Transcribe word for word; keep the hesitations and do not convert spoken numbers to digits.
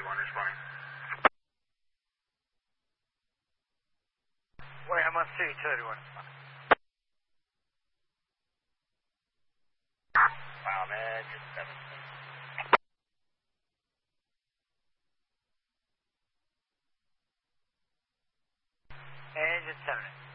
one responding. Wareham one three, two one. Wow, man, just seven. Engine seven.